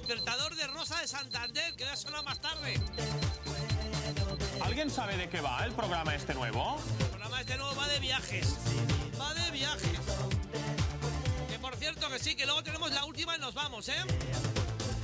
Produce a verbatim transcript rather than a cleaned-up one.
despertador de Rosa de Santander, que va a sonar más tarde. ¿Alguien sabe de qué va el programa este nuevo? El programa este nuevo va de viajes. Va de viajes. Que por cierto que sí, que luego tenemos la última y nos vamos, ¿eh?